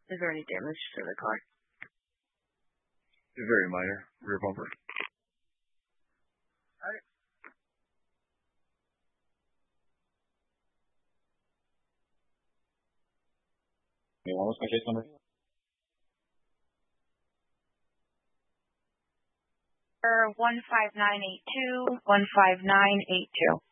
Is there any damage to the car? Very minor. Rear bumper. Alright. What was my case number? 15982.